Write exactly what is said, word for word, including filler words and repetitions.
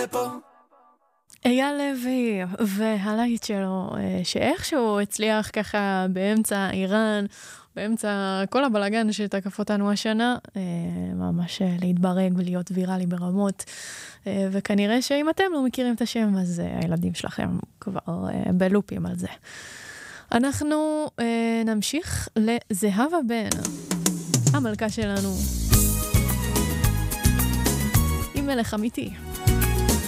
פה. אייל לוי והלהיט שלו, שאיכשהו הצליח ככה באמצע איראן, באמצע כל הבלגן שתקף אותנו השנה, ממש להתברג ולהיות ויראלי ברמות. וכנראה שאם אתם לא מכירים את השם, אז הילדים שלכם כבר בלופים על זה. אנחנו נמשיך לזהבה בן, המלכה שלנו. עם מלך אמיתי.